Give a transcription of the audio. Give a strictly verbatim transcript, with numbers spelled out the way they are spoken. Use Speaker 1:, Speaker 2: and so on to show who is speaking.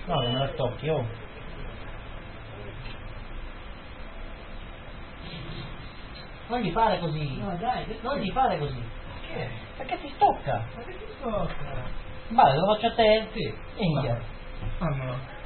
Speaker 1: No, non me la tocchi, oh. Non gli fare così.
Speaker 2: No, dai,
Speaker 1: non gli fare così.
Speaker 2: Che?
Speaker 1: Perché si stocca.
Speaker 2: Ma che ti tocca?
Speaker 1: Vale, lo faccio a te?
Speaker 2: Sì.
Speaker 1: Inghia.
Speaker 2: Fammelo.